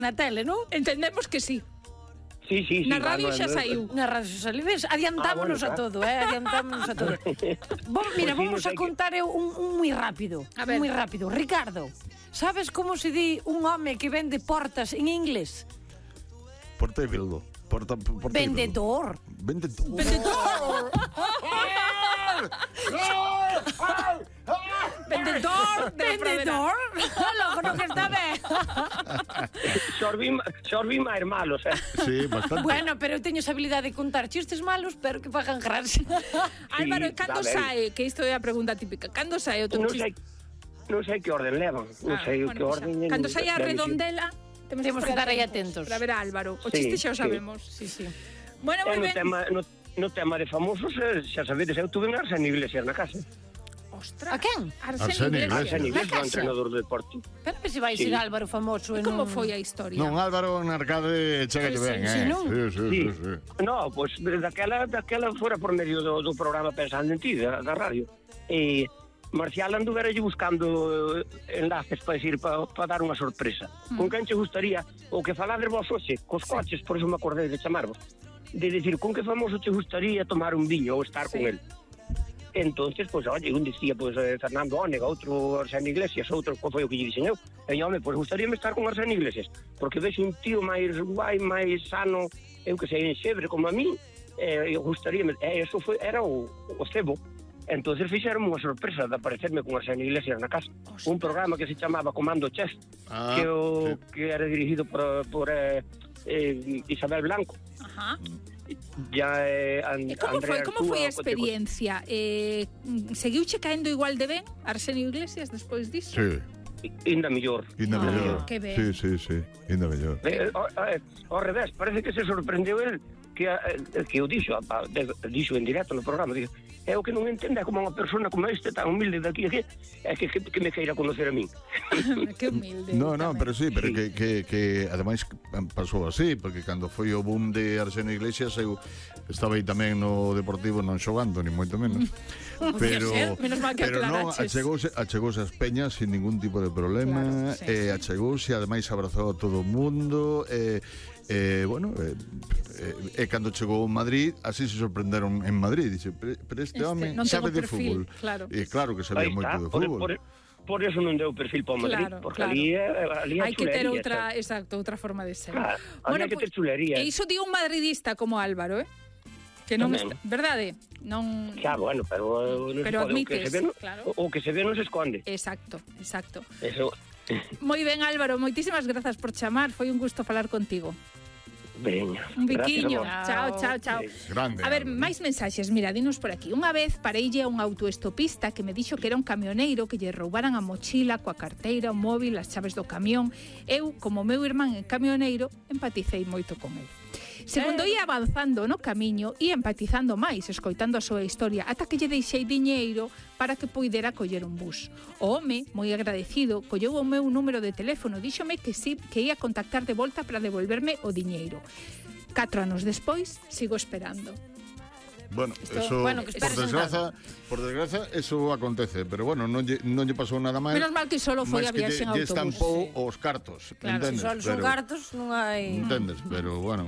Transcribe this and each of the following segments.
na tele, non? Entendemos que sí. Sí. Na radio xa saiu. Na radio xa saiu. Adiantámonos a todo, adiantámonos a todo. Mira, vamos a contar un moi rápido. Moi rápido. Ricardo, sabes como se di un home que vende portas en inglés? Portable. Vendedor. Vendedor logo non que está ben. Xorbi máis malos, Sí, bastante. Bueno, pero eu teño esa habilidade de contar chistes malos, pero que fagan gracia. Álvaro, cando sae? Que isto é a pregunta típica. Cando sae o teu chiste? Non sei que orden levan. Non sei que orden. Cando sae a redondela, temos que estar aí atentos. Para ver a Álvaro. O chiste xa o sabemos. Sí. Bueno, moi ben. No tema de famosos, xa sabedes, eu tuve en Arsenio Iglesias na casa. Ostras. A quen? Arsenio Iglesias, o entrenador de deporte. Pero se vai ser Álvaro famoso. E como foi a historia? Non, Álvaro na arcade chegalle ben, Sí. No, pois daquela fora por medio do programa Pensando en Ti, da radio. E Marcial anduvera buscando enlaces para decir, para dar unha sorpresa. Con quen che gustaría, o que falades vos hoxe, cos coches, por eso me acordei de chamarvos, de decir, con que famoso te gustaría tomar un viño ou estar con él. Entonces, pois, un dicía, Fernando Ónega, outro Arsenio Iglesias, outro, foi o que lle dixen eu. E, pois, gustaríame estar con Arsenio Iglesias, porque vexo un tío máis guai, máis sano, eu que sei, enxebre como a mí, eu gustaríame, eso era o cebo. Entonces fixeron unha sorpresa de aparecerme con Arsenio Iglesias na casa. Un programa que se chamaba Comando Chef, que era dirigido por Isabel Blanco. Ajá. Ya como foi a experiencia? Seguiuche caendo igual de ben Arsenio Iglesias despois disso? Sí. Inda mellor. Que ben. Sí, inda mellor. Ao revés, parece que se sorprendeu el que o dixo en directo no programa, dixo, é o que non entende como unha persona como este tan humilde daqui que me queira conocer a min. Que humilde. No, pero sí, pero que ademais pasou así, porque cando foi o boom de Arsenio Iglesias eu estaba aí tamén no Deportivo non xogando, ni moito menos. Menos mal que aclaraches. Achegouse as peñas sin ningún tipo de problema, achegouse, ademais abrazou a todo o mundo, cando chegou a Madrid, así se sorprenderon en Madrid, dice, pero este home sabe de fútbol. E claro que sabía moito de fútbol. Por eso non deu perfil para Madrid, porque ali hai que ter outra forma de ser. Hai que ter chulería. E iso di un madridista como Álvaro, que non verdade, non. Xa, bueno, pero admites, o que se ve non se esconde. Exacto. Eso. Moi ben, Álvaro, moitísimas grazas por chamar, foi un gusto falar contigo. Veña. Un biquiño. Chao. Grande. A ver, máis mensaxes. Mira, dinos por aquí. Unha vez pareille a un autoestopista que me dixo que era un camioneiro que lle roubaran a mochila coa carteira, o móvil, as chaves do camión. Eu, como meu irmán é camioneiro, empaticei moito con el. Segundo ia avanzando no camiño e empatizando máis, escoitando a súa historia, ata que lle deixei diñeiro para que poidera coller un bus. O home, moi agradecido, colleu o meu número de teléfono, díxome que sí, que ia contactar de volta para devolverme o diñeiro. 4 anos despois, sigo esperando. Bueno, eso, por desgraza, eso acontece, pero bueno, non lle pasou nada máis. Menos mal que solo foi a viaxe en autobús. Lle estampou os cartos, entendes? Claro, son cartos, non hai... Entendes, pero bueno.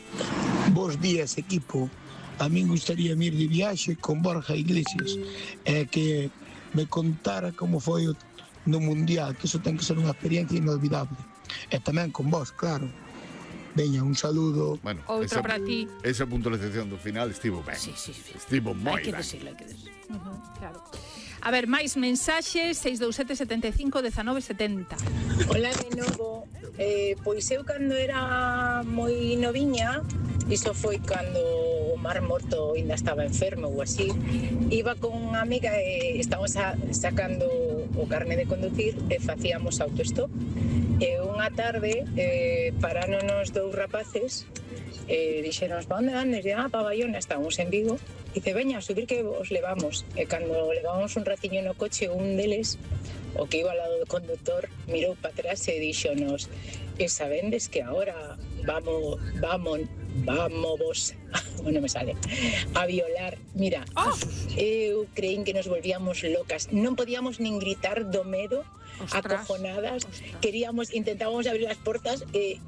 Bos días, equipo. A min gustaría ir de viaxe con Borja Iglesias que me contara como foi no Mundial, que eso ten que ser unha experiencia inolvidable. E tamén con vos, claro. Veña, un saludo. Bueno, outro para ti. Esa puntualización do final estivo ben. Sí. Estivo moi ben. Hai que decirlo. Claro. A ver, máis mensaxes, 627 75 19 70. Hola de novo. Pois eu cando era moi noviña, iso foi cando o Mar Morto ainda estaba enfermo ou así, iba con unha amiga e estábamos sacando o carné de conducir e facíamos autostop. E unha tarde paránonos dous rapaces e dixeron, para onde andes? E para Bayona, estábamos en Vigo. E dice, veña, a subir que os levamos. E cando levamos un ratiño no coche, un deles, o que iba ao lado do conductor, mirou para atrás e dixonos, e sabendes que agora vamos bueno, me sale, a violar. Mira, eu creín que nos volvíamos locas. Non podíamos nin gritar do medo acojonadas. Intentábamos abrir las puertas